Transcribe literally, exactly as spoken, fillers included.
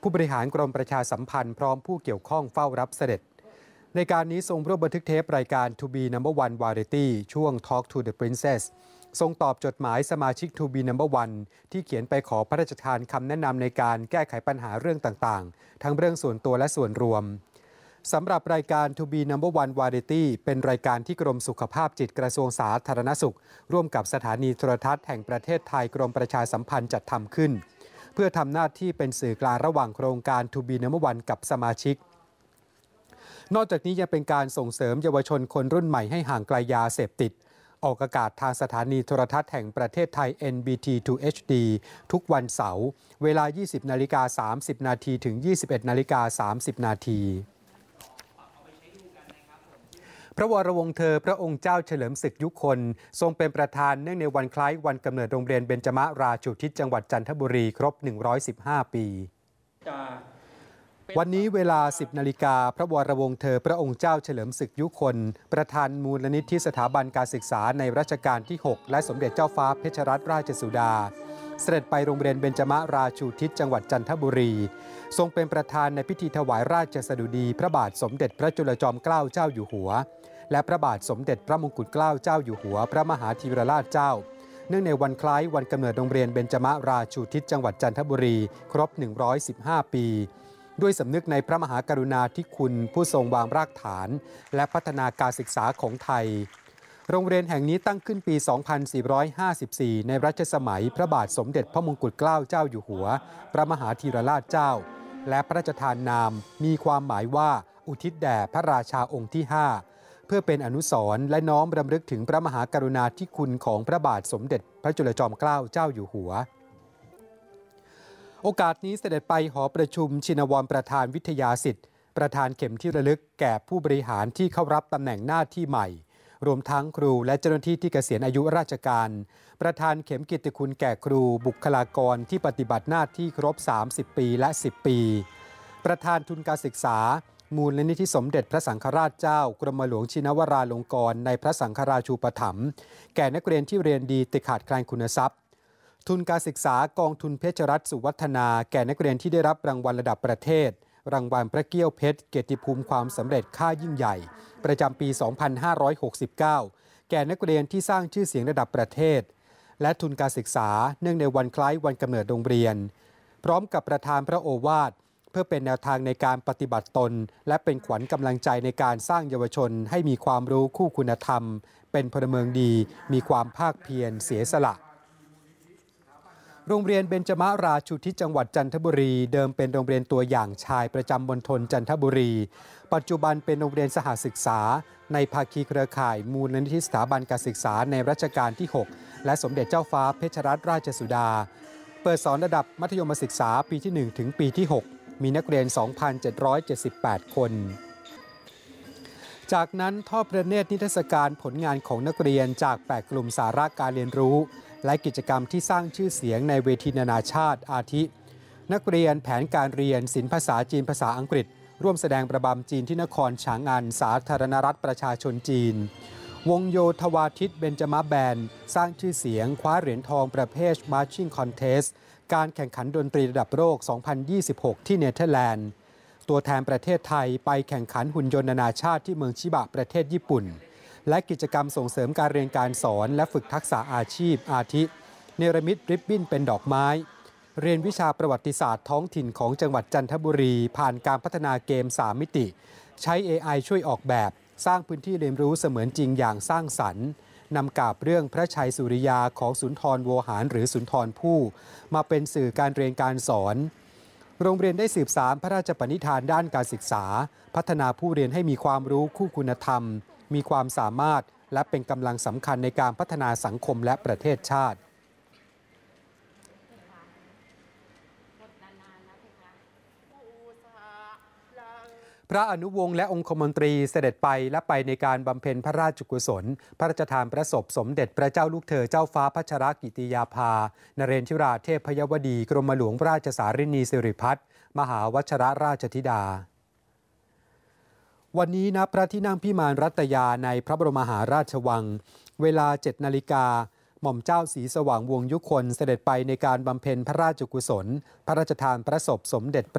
ผู้บริหารกรมประชาสัมพันธ์พร้อมผู้เกี่ยวข้องเฝ้ารับเสด็จในการนี้ทรงร่วมบันทึกเทปรายการ To Be นัมเบอร์ วัน Variety ช่วง Talk to the Princess ทรงตอบจดหมายสมาชิก To Be นัมเบอร์ วัน ที่เขียนไปขอพระราชทานคำแนะนำในการแก้ไขปัญหาเรื่องต่างๆทั้งเรื่องส่วนตัวและส่วนรวมสำหรับรายการ To Be นัมเบอร์ วัน Variety เป็นรายการที่กรมสุขภาพจิตกระทรวงสาธารณสุขร่วมกับสถานีโทรทัศน์แห่งประเทศไทยกรมประชาสัมพันธ์จัดทำขึ้นเพื่อทำหน้าที่เป็นสื่อกลางระหว่างโครงการ To Be นัมเบอร์ วัน กับสมาชิกนอกจากนี้ยังเป็นการส่งเสริมเยาวชนคนรุ่นใหม่ให้ห่างไกลยาเสพติดออกอากาศทางสถานีโทรทัศน์แห่งประเทศไทย เอ็น บี ที ทู เอช ดี ทุกวันเสาร์เวลา ยี่สิบนาฬิกาสามสิบนาทีถึง ยี่สิบเอ็ดนาฬิกาสามสิบนาทีพระวรวงศ์เธอพระองค์เจ้าเฉลิมศึกยุคนทรงเป็นประธานเนื่องในวันคล้ายวันกำเนิดโรงเรียนเบญจมราชูทิศจังหวัดจันทบุรีครบหนึ่งร้อยสิบห้าปีวันนี้เวลา สิบนาฬิกาพระวรวงศ์เธอพระองค์เจ้าเฉลิมศึกยุคนประธานมูลนิธิสถาบันการศึกษาในรัชกาลที่หกและสมเด็จเจ้าฟ้าเพชรรัตนราชสุดาเสด็จไปโรงเรียนเบญจมราชูทิศจังหวัดจันทบุรีทรงเป็นประธานในพิธีถวายราชสดุดีพระบาทสมเด็จพระจุลจอมเกล้าเจ้าอยู่หัวและพระบาทสมเด็จพระมงกุฎเกล้าเจ้าอยู่หัวพระมหาธีรราชเจ้าเนื่องในวันคล้ายวันกำเนิดโรงเรียนเบญจมราชูทิศจังหวัดจันทบุรีครบหนึ่งร้อยสิบห้าปีด้วยสำนึกในพระมหากรุณาธิคุณผู้ทรงวางรากฐานและพัฒนาการศึกษาของไทยโรงเรียนแห่งนี้ตั้งขึ้นปี สองพันสี่ร้อยห้าสิบสี่ ในรัชสมัยพระบาทสมเด็จพระมงกุฎเกล้าเจ้าอยู่หัวพระมหาธีรราชเจ้าและพระราชทานนามมีความหมายว่าอุทิศแด่พระราชาองค์ที่ห้าเพื่อเป็นอนุสรณ์และน้อมรำลึกถึงพระมหากรุณาธิคุณของพระบาทสมเด็จพระจุลจอมเกล้าเจ้าอยู่หัวโอกาสนี้เสด็จไปหอประชุมชินวรประธานวิทยาสิทธิ์ประธานเข็มที่ระลึกแก่ผู้บริหารที่เข้ารับตำแหน่งหน้าที่ใหม่รวมทั้งครูและเจ้าหน้าที่ที่เกษียณอายุราชการประธานเข็มเกียรติคุณแก่ครูบุคลากรที่ปฏิบัติหน้าที่ครบสามสิบปีและสิบปีประธานทุนการศึกษามูลนิธิสมเด็จพระสังฆราชเจ้ากรมหลวงชินวราลงกรณ์ในพระสังฆราชูปถัมภ์แก่นักเรียนที่เรียนดีแต่ขาดแคลนคุณทรัพย์ทุนการศึกษากองทุนเพชรรัตน์สุวัฒนาแก่นักเรียนที่ได้รับรางวัลระดับประเทศรางวัลพระเกี้ยวเพชรเกียรติภูมิความสำเร็จค่ายิ่งใหญ่ประจำปี สองพันห้าร้อยหกสิบเก้า แก่นักเรียนที่สร้างชื่อเสียงระดับประเทศและทุนการศึกษาเนื่องในวันคล้ายวันกำเนิดโรงเรียนพร้อมกับประธานพระโอวาทเพื่อเป็นแนวทางในการปฏิบัติตนและเป็นขวัญกำลังใจในการสร้างเยาวชนให้มีความรู้คู่คุณธรรมเป็นพลเมืองดีมีความภาคเพียรเสียสละโรงเรียนเบญจมราชูทิศจังหวัดจันทบุรีเดิมเป็นโรงเรียนตัวอย่างชายประจำมณฑลจันทบุรีปัจจุบันเป็นโรงเรียนสหศึกษาในภาคีเครือข่ายมูลนิธิสถาบันการศึกษาในรัชกาลที่หกและสมเด็จเจ้าฟ้าเพชรรัตนราชสุดาเปิดสอนระดับมัธยมศึกษาปีที่หนึ่งถึงปีที่หกมีนักเรียน สองพันเจ็ดร้อยเจ็ดสิบแปด คนจากนั้นทอดพระเนตรนิทรรศการผลงานของนักเรียนจากแปดกลุ่มสาระการเรียนรู้และกิจกรรมที่สร้างชื่อเสียงในเวทีนานาชาติอาทินักเรียนแผนการเรียนศิลปภาษาจีนภาษาอังกฤษร่วมแสดงประบำจีนที่นครฉางอันสาธารณรัฐประชาชนจีนวงโยธวาทิตเบญจมแบนด์สร้างชื่อเสียงคว้าเหรียญทองประเภท Marching Contest การแข่งขันดนตรีระดับโลก สองพันยี่สิบหก ที่เนเธอร์แลนด์ตัวแทนประเทศไทยไปแข่งขันหุ่นยนต์นานาชาติที่เมืองชิบะประเทศญี่ปุ่นและกิจกรรมส่งเสริมการเรียนการสอนและฝึกทักษะอาชีพอาทิเนรมิตริบบิ้นเป็นดอกไม้เรียนวิชาประวัติศาสตร์ท้องถิ่นของจังหวัดจันทบุรีผ่านการพัฒนาเกมสามมิติใช้ เอ ไอ ช่วยออกแบบสร้างพื้นที่เรียนรู้เสมือนจริงอย่างสร้างสรรค์นำกาบเรื่องพระชัยสุริยาของสุนทรโวหารหรือสุนทรภู่มาเป็นสื่อการเรียนการสอนโรงเรียนได้สืบสานพระราชปณิธานด้านการศึกษาพัฒนาผู้เรียนให้มีความรู้คู่คุณธรรมมีความสามารถและเป็นกำลังสำคัญในการพัฒนาสังคมและประเทศชาติพระอนุวงศ์และองคมนตรีเสด็จไปและไปในการบำเพ็ญพระราชกุศลพระราชทานพระศพสมเด็จพระเจ้าลูกเธอเจ้าฟ้าพัชรกิติยาภานเรนทิราเทพยวดีกรมหลวงราชสารินีสิริพัฒน์มหาวชรราชธิดาวันนี้ณพระที่นั่งพิมานรัตยาในพระบรมมหาราชวังเวลา เจ็ดนาฬิกาหม่อมเจ้าศรีสว่างวงศ์ยุคนเสด็จไปในการบำเพ็ญพระราชกุศลพระราชทานพระศพสมเด็จ